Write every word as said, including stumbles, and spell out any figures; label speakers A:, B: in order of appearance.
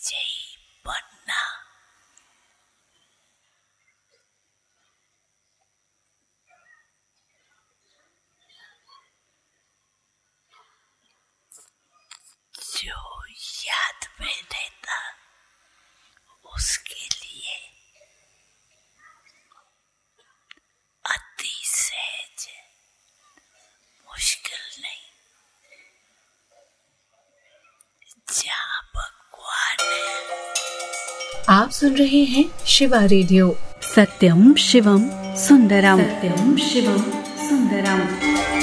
A: विजयी बनना। जो याद में रहता उसके लिए अति सहज, मुश्किल नहीं। जहाँ भगवान है।
B: आप सुन रहे हैं शिवा रेडियो।
C: सत्यम शिवम सुंदरम। सत्यम शिवम सुंदरम।